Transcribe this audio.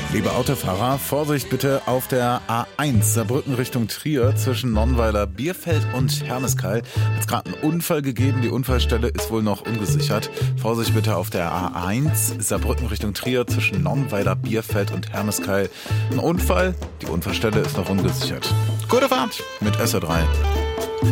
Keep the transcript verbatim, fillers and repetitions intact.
Liebe Autofahrer, Vorsicht bitte auf der A eins Saarbrücken Richtung Trier zwischen Nonnweiler, Bierfeld und Hermeskeil. Es hat gerade einen Unfall gegeben, die Unfallstelle ist wohl noch ungesichert. Vorsicht bitte auf der A eins Saarbrücken Richtung Trier zwischen Nonnweiler, Bierfeld und Hermeskeil. Ein Unfall, die Unfallstelle ist noch ungesichert. Gute Fahrt mit S R drei.